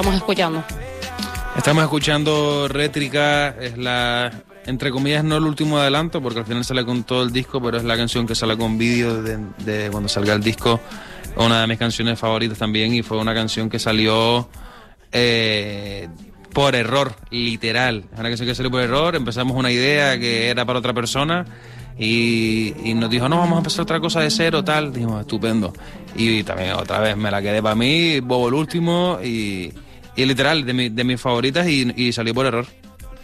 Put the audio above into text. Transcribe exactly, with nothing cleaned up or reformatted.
Estamos escuchando. Estamos escuchando Rétrica, es la, entre comillas, no el último adelanto, porque al final sale con todo el disco, pero es la canción que sale con vídeo de, de cuando salga el disco, una de mis canciones favoritas también, y fue una canción que salió eh, por error, literal. Es una canción que salió por error, empezamos una idea que era para otra persona, y, y nos dijo, no, vamos a empezar otra cosa de cero, tal. Dijimos, estupendo. Y también otra vez me la quedé para mí, Bobo el último, y... Y literal, de, mi, de mis favoritas y, y salió por error.